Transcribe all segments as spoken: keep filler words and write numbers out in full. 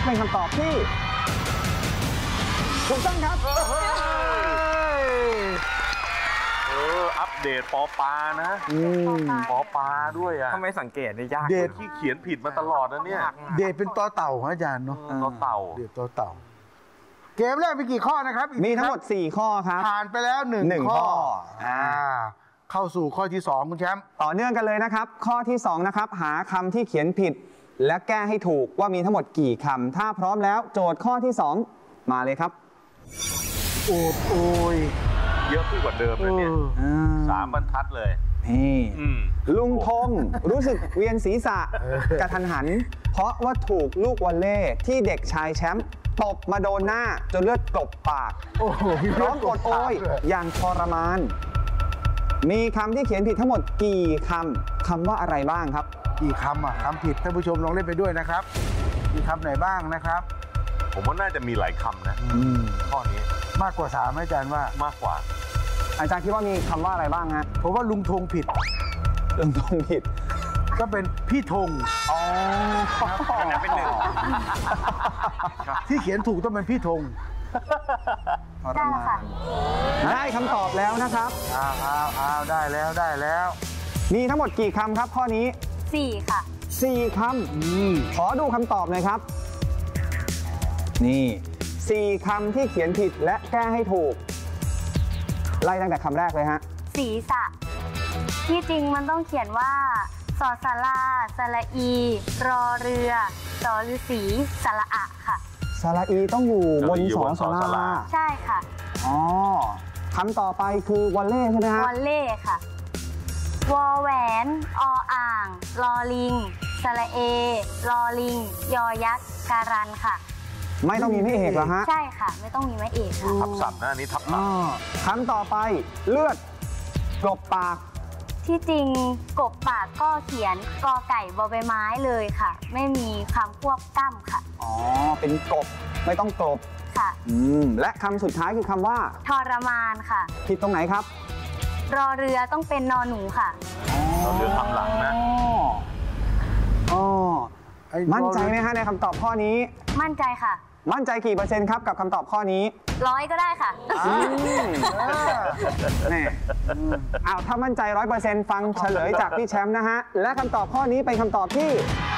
เป็นคำตอบที่ถูกต้องครับเอออัปเดตปอปานะปอปาด้วยอ่ะทำไมสังเกตได้ยากเดทที่เขียนผิดมาตลอดนะเนี่ยเดทเป็นต่อเต่าอาจารย์เนาะต่อเต่าเดทต่อเต่าเกมแรกมีกี่ข้อนะครับมีทั้งหมดสี่ข้อครับผ่านไปแล้วหนึ่งข้ออ่าเข้าสู่ข้อที่สองคุณแชมป์ต่อเนื่องกันเลยนะครับข้อที่สองนะครับหาคำที่เขียนผิดและแก้ให้ถูกว่ามีทั้งหมดกี่คำถ้าพร้อมแล้วโจทย์ข้อที่สองมาเลยครับโอ้โอยเยอะขึ้นกว่าเดิมเลยเนี่ยสามบรรทัดเลยนี่ลุงธงรู้สึกเวียนศีรษะกระทันหันเพราะว่าถูกลูกวอลเล่ที่เด็กชายแชมป์ตบมาโดนหน้าจนเลือดกลบปากร้องโอดโอยอย่างทรมานมีคำที่เขียนผิดทั้งหมดกี่คำคำว่าอะไรบ้างครับกี่คำอ่ะคำผิดท่านผู้ชมลองเล่นไปด้วยนะครับมีคำไหนบ้างนะครับผมว่าน่าจะมีหลายคำนะข้อนี้มากกว่าสามอาจารย์ว่ามากกว่าอาจารย์คิดว่ามีคำว่าอะไรบ้างฮะผมว่าลุงธงผิดลุงธงผิดก็เป็นพี่ธงอ๋อเป็นหนึ่งที่เขียนถูกต้องเป็นพี่ธงได้ค่ะได้คำตอบแล้วนะครับอ้าวอ้าวอ้าวได้แล้วได้แล้วมีทั้งหมดกี่คำครับข้อนี้สี่ค่ะสี่คำขอดูคำตอบหน่อยครับนี่สี่คำที่เขียนผิดและแก้ให้ถูกไล่ตั้งแต่คำแรกเลยฮะศีรษะที่จริงมันต้องเขียนว่าสอสาราสระอีรอเรือสอฤาษีสระอะค่ะสระอีต้องอยู่บนสอสาราใช่ค่ะอ๋อคำต่อไปคือวอลเล่ใช่ไหมฮะวอลเล่ค่ะวอแหวนออ่างลอลิงสระเอลอลิงยอยักษ์การันค่ะไม่ต้องมีไม้เอกเหรอฮะใช่ค่ะไม่ต้องมีไม้เอกค่ะทับศัพท์นะนี่ทับศัพท์คำต่อไปเลือดกลบปากที่จริงกบปากก็เขียนกอไก่บอใบไม้เลยค่ะไม่มีคำควบกล้ำค่ะอ๋อเป็นกบไม่ต้องกลบค่ะอืมและคำสุดท้ายคือคำว่าทรมานค่ะผิดตรงไหนครับรอเรือต้องเป็นนอหนูค่ะรอเรือคำหลังนะอ๋อมั่นใจไหมฮะในคำตอบข้อนี้มั่นใจค่ะมั่นใจกี่เปอร์เซ็นต์ครับกับคำตอบข้อนี้ร้อยก็ได้ค่ะนี่อ้าวถ้ามั่นใจร้อยเปอร์เซ็นต์ฟังเฉลยจากพี่แชมป์นะฮะและคำตอบข้อนี้เป็นคำตอบที่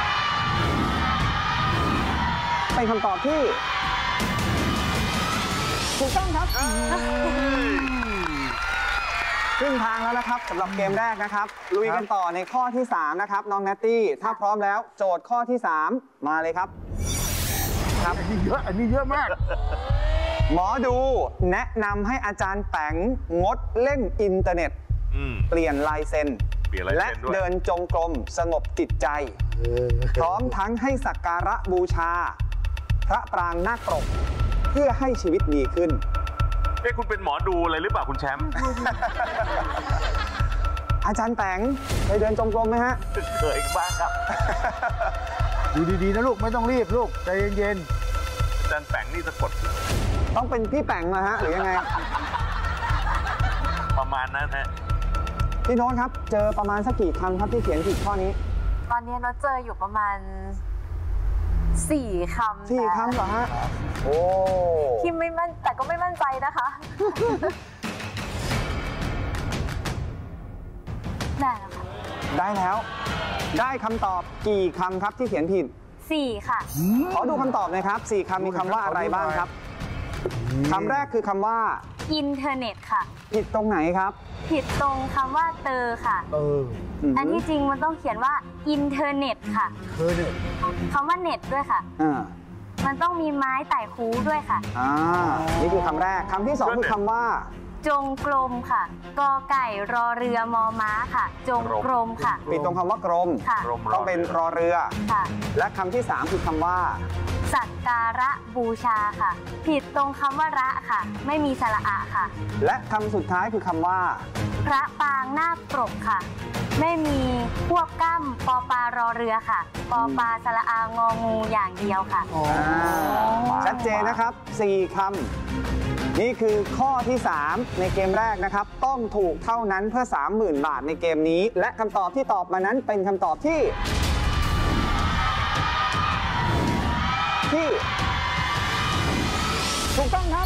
เป็นคำตอบที่ถูกต้องครับครึ่งทางแล้วนะครับสำหรับเกมแรกนะครับลุยกันต่อในข้อที่สามนะครับน้องแนตตี้ถ้าพร้อมแล้วโจทย์ข้อที่สามมาเลยครับครับอันนี้เยอะอันนี้เยอะมากหมอดูแนะนำให้อาจารย์แปงงดเล่นอินเทอร์เน็ตเปลี่ยนลายเซ็นและเดินจงกรมสงบจิตใจพร้อมทั้งให้สักการะบูชาพระปรางนาคปรกเพื่อให้ชีวิตดีขึ้นเอ้คุณเป็นหมอดูอะไรหรือเปล่าคุณแชมป์อาจารย์แปงเคยเดินจงกรมไหมฮะเคยบ้างครับดูดีๆนะลูกไม่ต้องรีบลูกใจเย็นๆอาจารย์แปงนี่สะกดต้องเป็นพี่แปงนะฮะหรือยังไงประมาณนั้นฮะพี่โน้ตครับเจอประมาณสักกี่คำครับที่เขียนผิดข้อนี้ตอนนี้เราเจออยู่ประมาณสี่คำสี่คำเหรอฮะโอ้ที่ไม่มั่นแต่ก็ไม่มั่นใจนะคะได้แล้วค่ะได้แล้วได้คำตอบกี่คำครับที่เขียนผิดสี่ค่ะขอดูคำตอบหน่อยครับสี่คำมีคำว่าอะไรบ้างครับคำแรกคือคำว่าอินเทอร์เน็ตค่ะผิดตรงไหนครับผิดตรงคำว่าเตอร์ค่ะเตอร์อันที่จริงมันต้องเขียนว่าอินเทอร์เน็ตค่ะเทอร์เน็ตคำว่าเน็ตด้วยค่ะอ่ามันต้องมีไม้ไต่คูด้วยค่ะอ่านี่คือคำแรกคำที่สองคือคำว่าจงกรมค่ะกอไก่รอเรือมอม้าค่ะจงกรมค่ะผิดตรงคำว่ากรมต้องเป็นรอเรือค่ะและคำที่สามคือคำว่าสักการะบูชาค่ะผิดตรงคำว่าระค่ะไม่มีสระอะค่ะและคำสุดท้ายคือคำว่าพระปางนาคปรกค่ะไม่มีพวกกั้มปอปลารอเรือค่ะปอปลาสระอางองูอย่างเดียวค่ะชัดเจนนะครับสี่คำนี่คือข้อที่สามในเกมแรกนะครับต้องถูกเท่านั้นเพื่อ สามหมื่น บาทในเกมนี้และคำตอบที่ตอบมานั้นเป็นคำตอบที่ที่ถูกต้องครับ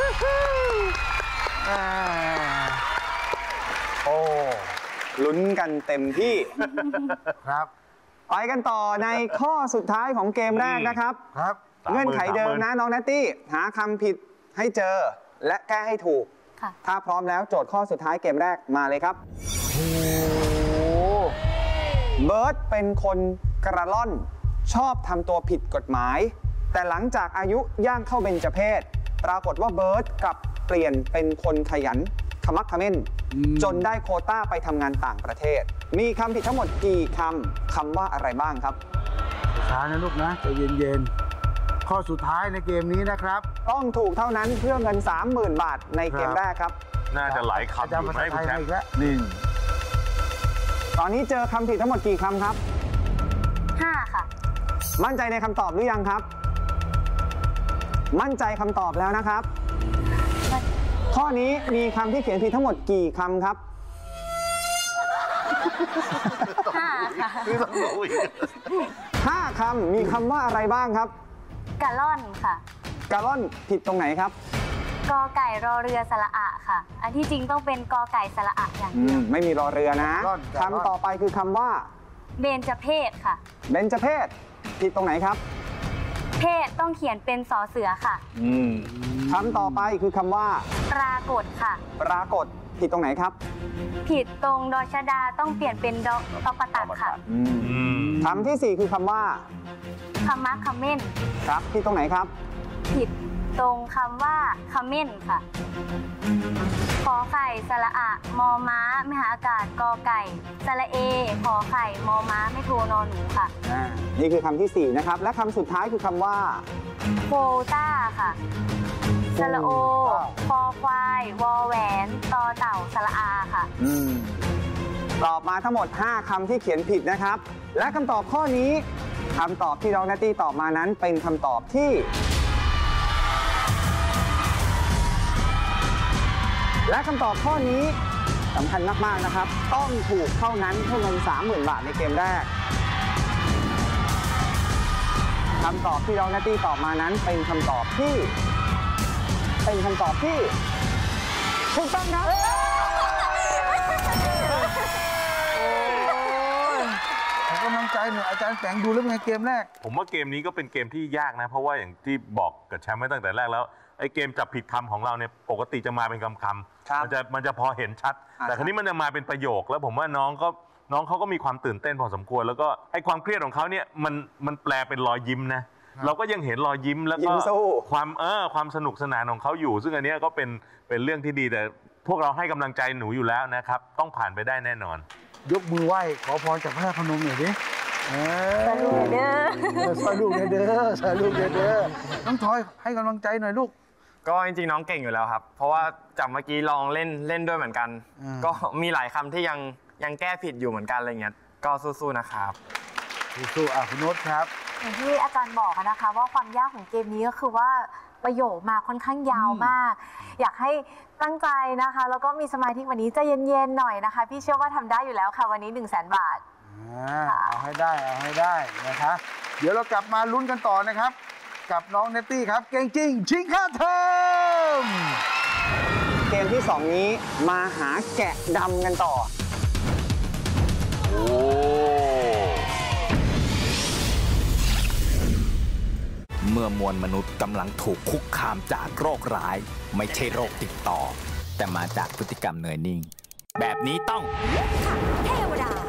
โอ้ลุ้นกันเต็มที่ครับไปกันต่อในข้อสุดท้ายของเกมแรกนะครับครับเงื่อนไขเดิมนะน้องแนตตี้หาคำผิดให้เจอและแก้ให้ถูกค่ะถ้าพร้อมแล้วโจทย์ข้อสุดท้ายเกมแรกมาเลยครับโอ้โหเบิร์ตเป็นคนกระล่อน ชอบทำตัวผิดกฎหมาย แต่หลังจากอายุย่างเข้าเบญจเพศ ปรากฏว่าเบิร์ตกลับเปลี่ยนเป็นคนขยันขมักเขม้น จนได้โควต้าไปทำงานต่างประเทศ มีคำผิดทั้งหมดกี่คำคำว่าอะไรบ้างครับช้านะลูกนะใจเย็นๆข้อสุดท้ายในเกมนี้นะครับต้องถูกเท่านั้นเพื่อเงิน สามหมื่น บาทในเกมแรกครับน่าจะหลายอาคำอจารย์ยู่ภาไหมษาไทคุณยแชมาม อีป์กแล้วหนึ่งตอนนี้เจอคำผิดทั้งหมดกี่คำครับห้าค่ะมั่นใจในคำตอบหรือยังครับ มั่นใจคำตอบแล้วนะครับ ข้อนี้มีคำที่เขียนผิดทั้งหมดกี่คำครับห้าค่ะนี่ต้องรู้อีกห้าคำมีคำว่าอะไรบ้างครับกะล่อนค่ะกาล่อนผิดตรงไหนครับกอไก่รอเรือสระอะค่ะ อันที่จริงต้องเป็นกอไก่สระอะอย่างอืเดียมวไม่มีรอเรือนะคำต่อไปคือคำว่าเบญจเพศค่ะเบญจเพศผิดตรงไหนครับเพศต้องเขียนเป็นสอเสือค่ะคำต่อไปคือคำว่าปรากฏค่ะปรากฏผิดตรงไหนครับผิดตรงดอชดาต้องเปลี่ยนเป็นดอตอปตักค่ะอืมคำที่สี่คือคำว่าคำมักคำเม่นครับผิดตรงไหนครับผิดตรงคำว่าคำเม่นค่ะขอไข่สระอะมอม้าไม่หาอากาศกอไก่สระเอขอไข่มอม้าไม่โทรนอนหนูค่ะอ่า นี่คือคำที่สี่นะครับ และคำสุดท้ายคือคำว่าโควต้าค่ะสระโอคอควายวอแหวนตอเต่าสระอาค่ะอืมตอบมาทั้งหมด ห้า คำที่เขียนผิดนะครับ และคำตอบข้อนี้คำตอบที่น้องนัตตี้ตอบมานั้นเป็นคำตอบที่ และคำตอบข้อนี้สำคัญมากๆนะครับ ต้องถูกเท่านั้นเพื่อเงิน สามหมื่น บาทในเกมแรกคำตอบที่น้องนัตตี้ตอบมานั้นเป็นคำตอบที่ เป็นคำตอบที่ถูกต้องครับขอกำลังใจหน่อยอาจารย์แสงดูแล้วเป็นไงเกมแรกผมว่าเกมนี้ก็เป็นเกมที่ยากนะ เพราะว่าอย่างที่บอกกับแชมป์ไว้ตั้งแต่แรกแล้วไอ้เกมจับผิดคำของเราเนี่ยปกติจะมาเป็นคำคำครับมัจะมันจะพอเห็นชัดอ่าแต่คราวนี้มันจะมาเป็นประโยค แล้วผมว่าน้องก็น้องเขาก็มีความตื่นเต้นพอสมควร แล้วก็ไอ้ความเครียดของเขาเนี่ยมันมันแปลเป็นรอยยิ้มนะ เราก็ยังเห็นรอยยิ้มแล้วยิ้ก็มสู้ความเออความสนุกสนานของเขาอยู่ ซึ่งอันเนี้ยก็เป็นเป็นเรื่องที่ดีแต่พวกเราให้กำลังใจหนูอยู่แล้วนะครับต้องผ่านไปได้แน่นอนยกมือไหว้ขอพรจากพระธาตุพนมหน่อยดิเออสาธุเด้อเออสาธุเด้อสาธุเด้อน้องทอยให้กำลังใจหน่อยลูกก็จริงๆน้องเก่งอยู่แล้วครับ เพราะว่าจากเมื่อกี้ลองเล่นเล่นด้วยเหมือนกันอืมก็มีหลายคำที่ยังยังแก้ผิดอยู่เหมือนกันอะไรเงี้ย ก็สู้ๆนะครับสู้ๆอ่ะคุณโน้ตครับอย่างที่อาจารย์บอกอะนะคะว่าความยากของเกมนี้ก็คือว่าประโยคมาค่อนข้างยาวมาก อยากให้ตั้งใจนะคะ แล้วก็มีสมาธิวันนี้ใจเย็นๆหน่อยนะคะ พี่เชื่อว่าทำได้อยู่แล้วค่ะวันนี้ หนึ่งแสน บาทอ่าเอาให้ได้เอาให้ได้นะคะเดี๋ยวเรากลับมาลุ้นกันต่อนะครับ กับน้องเนตตี้ครับ เก่งจริง ชิงค่าเทอมเกมที่สองนี้มาหาแกะดำกันต่อโอ้เมื่อมวลมนุษย์กำลังถูกคุกคามจากโรคร้าย ไม่ใช่โรคติดต่อ แต่มาจากพฤติกรรมเนยนิ่ง แบบนี้ต้องเทวดา